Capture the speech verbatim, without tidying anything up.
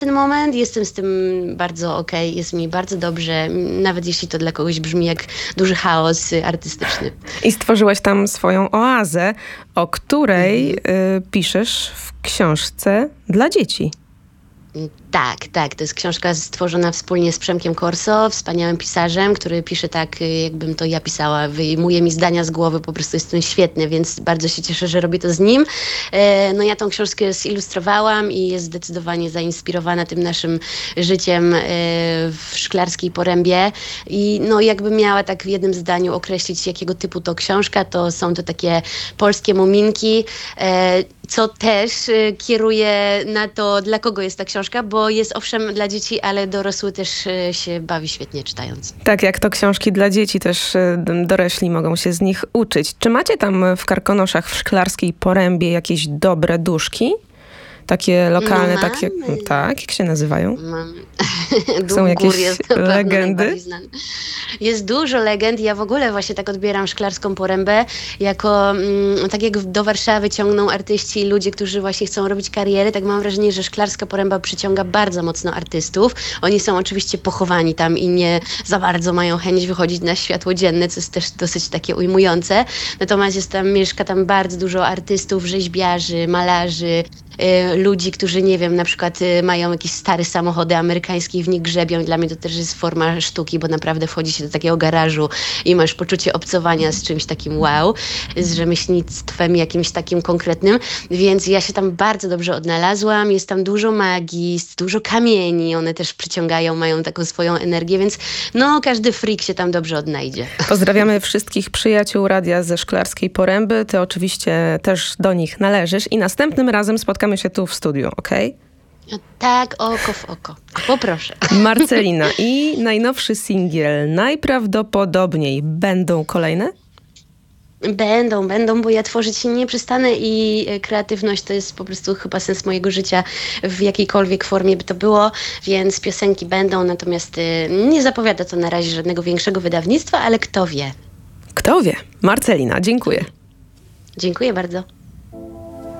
ten moment, jestem z tym bardzo okej, okay, jest mi bardzo dobrze, nawet jeśli to dla kogoś brzmi jak duży chaos artystyczny. I stworzyłaś tam swoją oazę, o której mhm. y, piszesz w książce dla dzieci. Tak, tak. To jest książka stworzona wspólnie z Przemkiem Corso, wspaniałym pisarzem, który pisze tak, jakbym to ja pisała. Wyjmuje mi zdania z głowy, po prostu jest ten świetny, więc bardzo się cieszę, że robię to z nim. No ja tą książkę zilustrowałam i jest zdecydowanie zainspirowana tym naszym życiem w Szklarskiej Porębie. I no jakbym miała tak w jednym zdaniu określić, jakiego typu to książka, to są to takie polskie muminki, co też kieruje na to, dla kogo jest ta książka, bo jest owszem dla dzieci, ale dorosły też się bawi świetnie czytając. Tak, jak to książki dla dzieci, też dorośli mogą się z nich uczyć. Czy macie tam w Karkonoszach, w Szklarskiej Porębie jakieś dobre duszki? Takie lokalne, no takie... Tak, jak się nazywają? Mam. Są jakieś jest legendy? Jest dużo legend. Ja w ogóle właśnie tak odbieram Szklarską Porębę jako, mm, tak jak do Warszawy ciągną artyści i ludzie, którzy właśnie chcą robić kariery, tak mam wrażenie, że Szklarska Poręba przyciąga bardzo mocno artystów. Oni są oczywiście pochowani tam i nie za bardzo mają chęć wychodzić na światło dzienne, co jest też dosyć takie ujmujące. Natomiast jest tam, mieszka tam bardzo dużo artystów, rzeźbiarzy, malarzy, ludzi, którzy, nie wiem, na przykład mają jakieś stare samochody amerykańskie i w nich grzebią. I dla mnie to też jest forma sztuki, bo naprawdę wchodzi się do takiego garażu i masz poczucie obcowania z czymś takim wow, z rzemieślnictwem jakimś takim konkretnym. Więc ja się tam bardzo dobrze odnalazłam. Jest tam dużo magii, dużo kamieni. One też przyciągają, mają taką swoją energię, więc no każdy freak się tam dobrze odnajdzie. Pozdrawiamy wszystkich przyjaciół radia ze Szklarskiej Poręby. Ty oczywiście też do nich należysz i następnym razem spotkamy się tu w studiu, okej? Okay? Tak, oko w oko. Poproszę. Marcelina, i najnowszy singiel. Najprawdopodobniej będą kolejne? Będą, będą, bo ja tworzyć się nie przestanę i kreatywność to jest po prostu chyba sens mojego życia w jakiejkolwiek formie by to było, więc piosenki będą, natomiast nie zapowiada to na razie żadnego większego wydawnictwa, ale kto wie. Kto wie. Marcelina, dziękuję. Dziękuję bardzo.